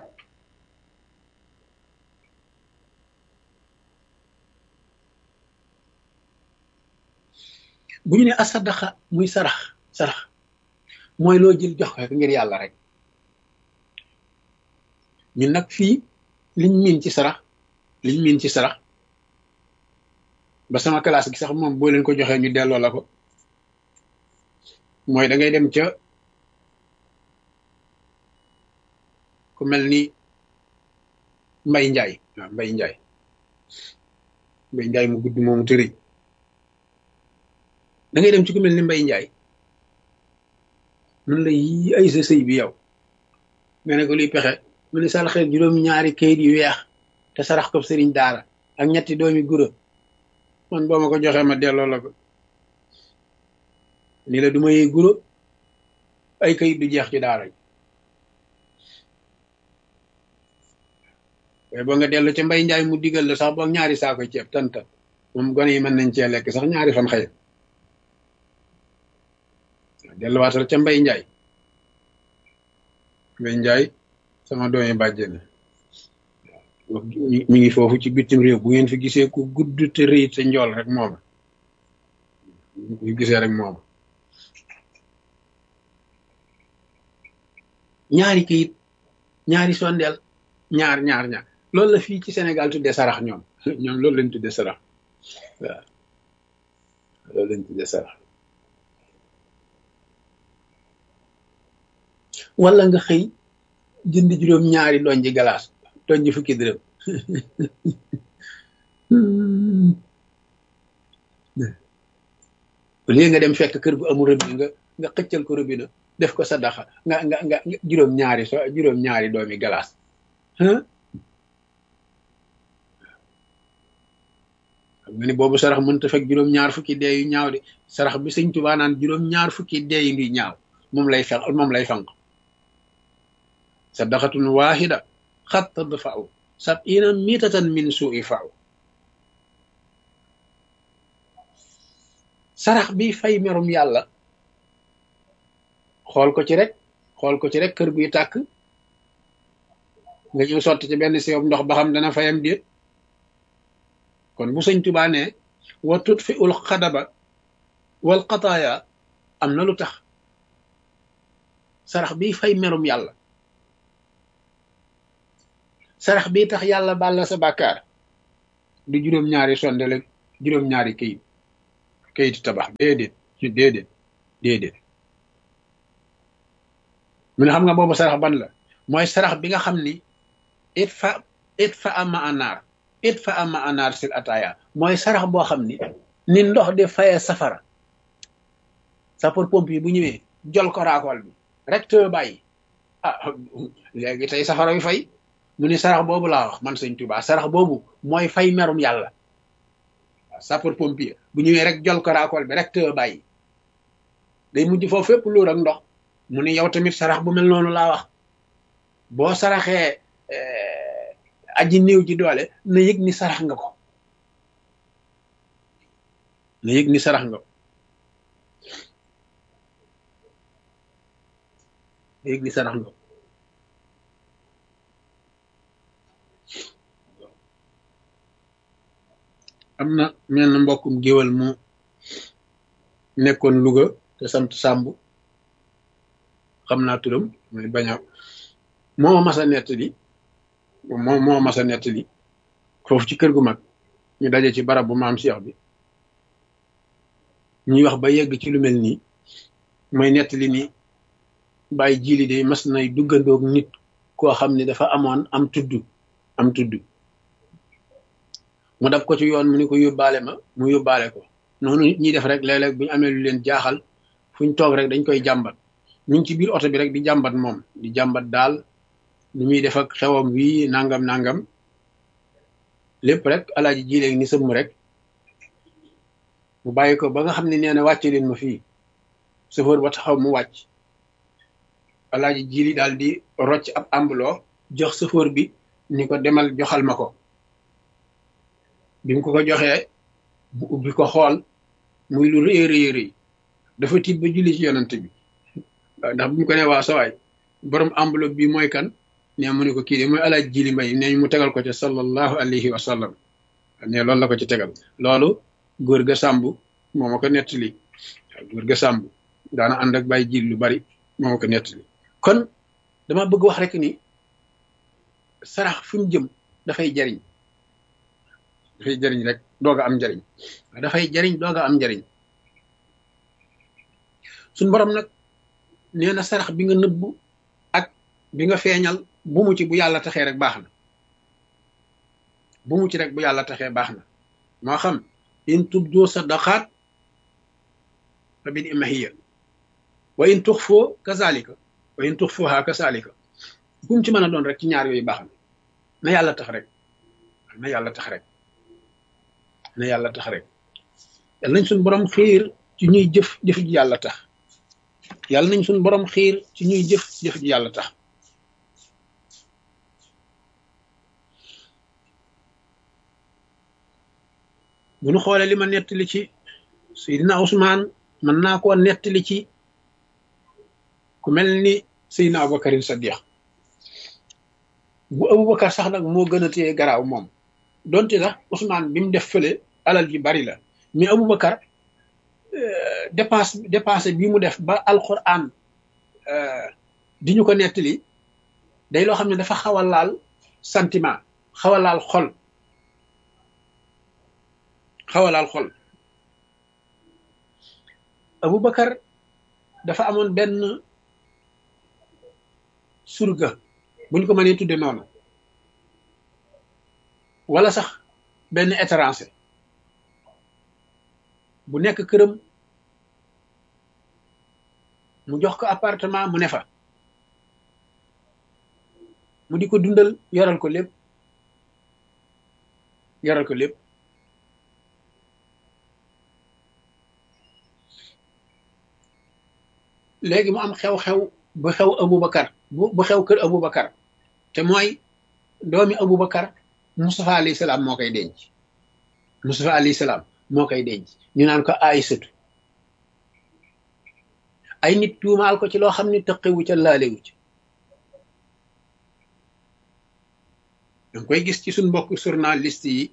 bu ñu ne asadaqa muy sarax mooy loo jël jox ko ngir yàlla rek ñun nag fii liñ miin ci sarax ba sama classe gi sax moom boo leen ko joxee ñu delloo la ko mooy da ngay dem ca ku mel ni Mbay Njaay waaw Mbay Njaay mu gudd moomu tëri da ngay dem ci ku mel ni Mbay Njaay mun la yi ay sa sëy bi yow nga ne ko luy pexe mu ne saraxee juróom-ñaari kayit yu weex te sarax ko sëriñ daara ak ñetti doomi gura man boo ma ko joxee ma delloo la ko ni la du ma yee guro ay kayit du jeex ci daara ji waaye boo nga dellu ca Mbay Njaay mu digal la sax boog ñaari saako ceeb tanta moom gone yi mën nañ cee lekk sax ñaari fan xëy delluwaatal ca Mbay Njaay sama doomi bàjjen mi ngi foofu ci bitim réew bu ngeen fi gisee ku gudd te rëy te njool rek mooma ñu gisee rek mooma ñaari kayit ñaari sondeel ñaar loolu la fii ci Sénégal tuddee sarax ñoom loolu lañ tuddee sarax waaw loolu lañ tuddee sarax wala nga xëy jënd juróom-ñaari doñ ji galaas doñ ji fukki dërëm léegi nga dem fekk kër gu amul robinet nga xëccal ko robinet def ko sadaxa nga juróom-ñaari doomi galaas xam nga ni boobu sarax mënta fekk juróom-ñaar fukki dee yu ñaaw de sarax bi sëñ Tuubaa naan juróom-ñaar fukki dee yu ñaaw moom lay fanq sadaqatun waahida xat tadfa'u sab'ina mitatan min suu'i fa'u sarax bi fay merum yàlla xool ko ci rek kër guy tàkk nga ñëw sotti ci benn siyob ndox ba xam dana fayam déet kon bu sëñ Tuubaa ne wa tutfi'ul xadaba wal qataaya am na lu tax sarax bi fay merum yàlla sarax bi tax yàlla baal la sa bàkkaar du juróom-ñaari sondele juróom-ñaari kayitu tabax déedéet déedéet mu ne xam nga boobu sarax ban la mooy sarax bi nga xam ni it fa ama anaar sil ataaya mooy sarax boo xam ni ndox di fayee safara sapeur pompier bu ñëwee jol ko raakool bi rek te bàyyi léegi tey safara wi fay mu ni sarax boobu laa wax man sëñ Tuubaa sarax boobu mooy fay merum yàlla sapeur pompier bu ñëwee rek jol ko raakool bi rek te bàyyi day mujj foofu fépp luur ak ndox mu ni yow tamit sarax bu mel noonu laa wax boo saraxee aji néew ji doole na yëg ni sarax nga ko na yëg ni sarax nga ko na yëg ni sarax nga ko am na mel na mbokkum géwal mu nekkoon Louga te sant Sàmb xam naa turam muy baña moo mas a nettali foofu ci kër gu mag ñu daje ci barab bu maam Cheikh bi ñuy wax ba yegg ci lu mel nii mooy nettali ni bàyyi jiili de mas nay duggandoog nit koo xam ne dafa amoon am tudd mu dab ko ci yoon mu ni ko yóbbaale ma mu yóbbaale ko noonu nit ñi def rek léeg-léeg bu ñu amee lu leen jaaxal fu ñu toog rek dañ koy jàmbat ñu ngi ci biir oto bi rek di jàmbat moom di jàmbat daal ni muy def ak xewam wii nangam lépp rek alaaji jiileegi ni sëmm rek mu bàyyi ko ba nga xam ne nee na wàcce leen ma fii chauffeur ba taxaw mu wàcc alaaji jiili daal di rocc ab ambuloo jox chauffeur bi ni ko demal joxal ma ko bi mu ko joxee bu ubbi ko xool muy lu rëy dafa tiit ba julli ci yonante bi ndax bu ñu ko nee waa sawaay borom enveloppe bi mooy kan ne mu ne ko kii de mooy alaaj jili mbay ne mu tegal ko ca sallallahu alayhi wa sallam ne loolu la ko ci tegal loolu góor ga sàmb moo ma ko nettali góor ga sàmb daana ànd ak bàyyi jil lu bari moo ma ko nettali kon dama bëgg wax rek ni sarax fu ñu jëm dafay jariñ rek dooga am njariñ dafay jariñ dooga am njariñ suñ borom nag nee na sarax bi nga nëbbu ak bi nga feeñal bu mu ci bu yàlla taxee rek baax na bu mu ci rek bu yàlla taxee baax na moo xam in tubdu sadaqaat fa bi ni'mahiya wa in tuxfu kazalika wa in tuxfuha kazalika bu mu ci mën a doon rek ci ñaar yooyu baax na yàlla tax rek na yàlla tax rek yàlla nañ suñ borom xiir ci ñuy jëf ji yàlla tax yàlla nañ suñ borom xiir ci ñuy jëf ji yàlla tax bu ñu xoolee li ma nettali ci Seydina Ousmane mën naa koo nettali ci ku mel ni Seydina Aboubacar Sadiq bu Aboubacar sax nag moo gën a téye garaaw moom donte sax Ousmane bi mu def fële alal ji bari la mais Aboubacar dépense bi mu def ba alquran di ñu ko nettali day loo xam ne dafa xaw a laal sentiment xaw a laal xol Aboubacar dafa amoon benn surga buñ ko mënee tudde noonu wala sax benn étranger bu nekk këram mu jox ko appartement mu ne fa mu di ko dundal yoral ko lépp léegi mu am xew-xew bu xew Aboubacar bu xew kër Aboubacar te mooy doomi Aboubacar Moustapha alayhi salaam moo koy denc ñu naan ko Aysatu ay nit tuumaal ko ci loo xam ne tëqewu ca laalewu ci danga koy gis ci suñ mbokk journaliste yi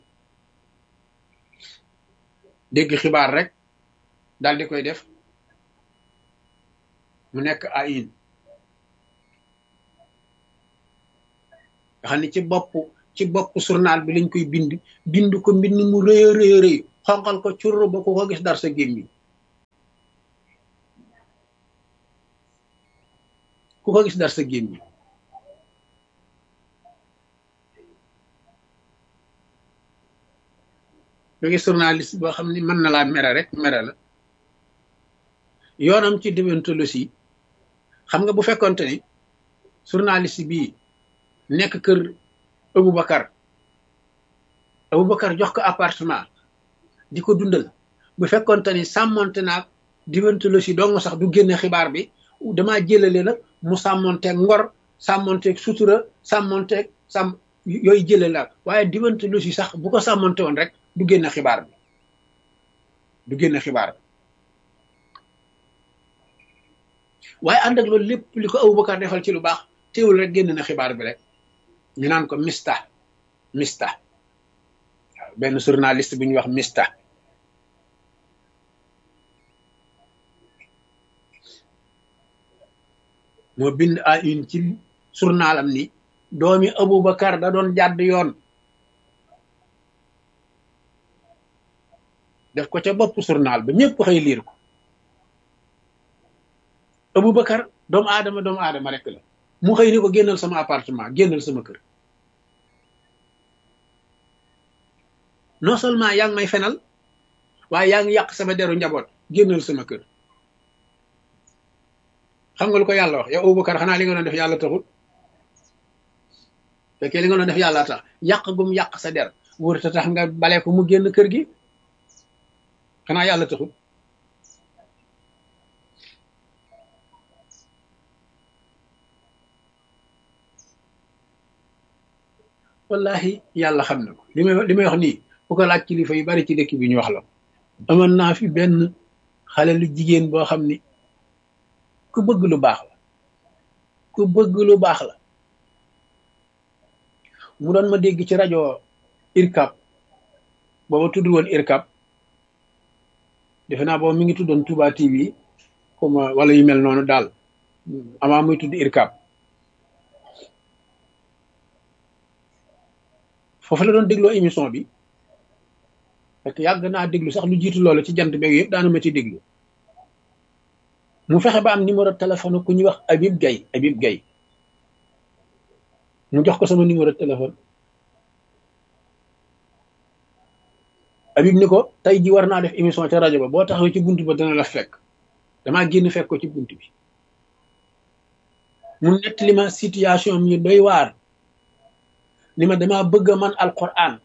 dégg xibaar rek daal di koy def mu nekk ayin nga xam ne ci bopp journal bi lañ koy bind ko mbind mu rëy xonqal ko curr ba ku ko gis dar sa gémmiñ ku ko gis dar sa gémmiñ nga gis journaliste boo xam ni mën na laa mere rek mere la yoonam ci déontologie xam nga bu fekkonte ni journaliste bii nekk kër Aboubacar jox ko appartement di ko dundal bu fekkonte ni sàmmonte naag déontologie dong sax du génne xibaar bi damaa jëlale la mu sàmmonteeg ngor sàmmonteeg sutura sàmmonteeg yooyu jëlale la waaye déontologie sax bu ko sàmmonte woon rek du génne xibaar bi du génne xibaar bi waaye ànd ak loolu lépp li ko Aboubacar defal ci lu baax teewul rek génn na xibaar bi rek ñu naan ko mista waaw benn journaliste bu ñuy wax mista moo bind à une ci journalam ni doomi Aboubacar da doon jàdd yoon def ko ca bopp journal ba ñëpp xëy liir ko Aboubacar doomu aadama rek la mu xëy ni ko génnal sama appartement génnal sama kër non seulement yaa ngi may fenal waaye yaa ngi yàq sama deru njaboot génnal sama kër xam nga lu ko yàlla wax yow Aboubacar xanaa li nga doon def yàlla taxul fekkee li nga doon def yàlla tax yàq gum yàq sa der wër ta tax nga bale ko mu génn kër gi xanaa yàlla taxul wallahi yàlla xam na ko li may wax nii bu ko laaj kilifa yu bari ci dëkk bi ñu wax la amoon naa fi benn xale lu jigéen boo xam ni ku bëgg lu baax la mu doon ma dégg ci rajo IRCAP booba tudd woon IRCAP defe naa booba mi ngi tuddoon Touba TV comme wala yu mel noonu daal avant muy tudd IRCAP foofu la doon dégloo émission bi parce que yàgg naa déglu sax lu jiitu loolu ci jant beeg yëpp daana ma ci déglu mu fexe ba am numéro téléphone ku ñuy wax Habib Gaye mu jox ko sama numéro téléphone Habib ni ko tey ji war naa def émission ca rajo ba boo taxaw ci bunt ba dana la fekk damaa génn fekk ko ci bunt bi mu nettali ma situation mi doy waar ni ma damaa bëgg a man alquran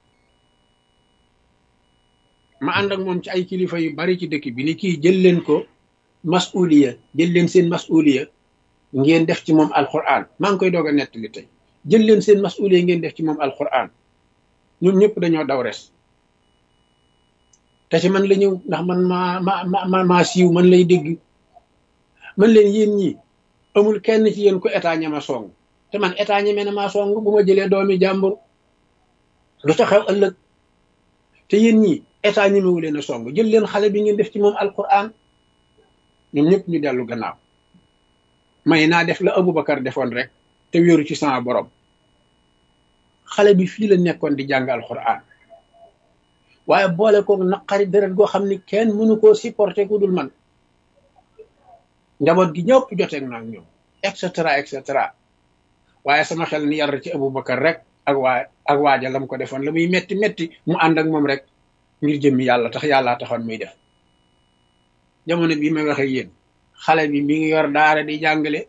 ma ànd ak moom ci ay kilifa yu bari ci dëkk bi ni kii jël leen ko masuliya jël leen seen masuliya ngeen def ci moom alquran maa ngi koy doog a nettali tey jël leen seen masuliya ngeen def ci moom alquran ñoom ñëpp dañoo daw res te ci man la ñëw ndax man maa siiw man lay dégg man leen yéen ñi amul kenn ci yéen ko état ñama song te man état ñeme na maa song bu ma jëlee doomi jàmbur lu ca xew ëllëg te yéen ñi état ñemewu leen a song jël leen xale bi ngeen def ci moom alquran ñoom ñëpp ñu dellu gannaaw may naa def la Aboubacar defoon rek te wéeru ci sama borom xale bi fii la nekkoon di jàng alquran waaye boole koog naqari deret goo xam ni kenn mënu koo supporter ku dul man njaboot gi ñëpp joteeg naa ak ñoom et cetera waaye sama xel ni yar ci Aboubacar rek ak waaja lam ko defoon la muy metti mu ànd ak moom rek ngir jëmmi yàlla tax yàllaa taxoon muy def jamono bii may waxe yéen xale bi mi ngi yor daara di jàngale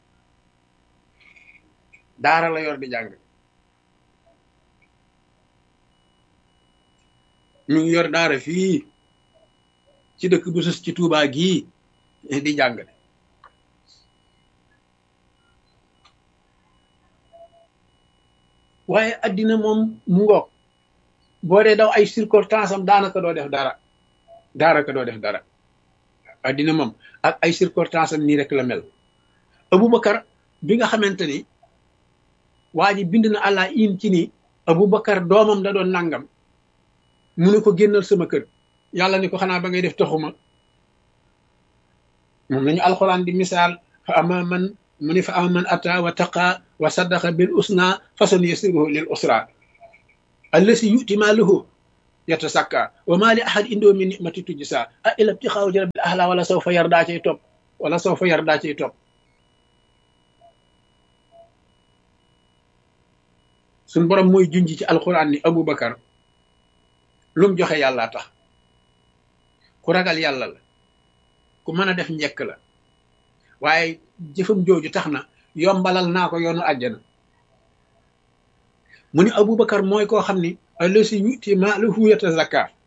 daara la yor di jàngale mi ngi yor daara fii ci dëkk bu sës ci Touba gii di jàngale waaye addina moom mu ngoog boo dee daw ay circonstance am daanaka doo def dara addina moom ak ay circonstance am nii rek la mel Aboubacar bi nga xamante ni waa ji bind na àlla in ci ni Aboubacar doomam da doon nangam mu ne ko génnal sama kër yàlla ni ko xanaa ba ngay def taxuma moom lañu alxuraan di misaal fa ama man mu ni fa ama man ata wa taqa wa saddaqa bil usna fasan yasiruhu lil usra allasi yuti maaluhu yatasakka wa ma li ahad indoo min nicmati tujsa a ila ibtixaaw rabbil ahla wala sawfa yardaa cay topp wala sawfa yardaa cay topp suñ borom mooy junj ci alquran ni Aboubacar lu mu joxe yàllaa tax ku ragal yàlla la ku mën a def njekk la waaye jëfam jooju tax na yombalal naa ko yoonu àjjana mu ni Aboubacar mooy koo xam ni allasi yuti maalahu yatazakka